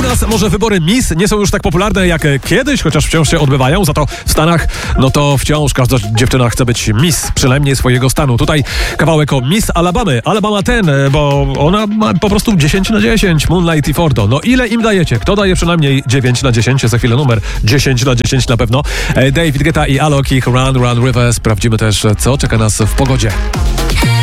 nas może wybory Miss nie są już tak popularne jak kiedyś, chociaż wciąż się odbywają. Za to w Stanach, no to wciąż każda dziewczyna chce być Miss, przynajmniej swojego stanu. Tutaj kawałek o Miss Alabamy. Alabama 10, bo ona ma po prostu 10 na 10. Moonlight i Fordo. No ile im dajecie? Kto daje przynajmniej 9 na 10? Za chwilę numer 10 na 10 na pewno. David Guetta i Alok, ich Run Run River. Sprawdzimy też, co czeka nas w pogodzie.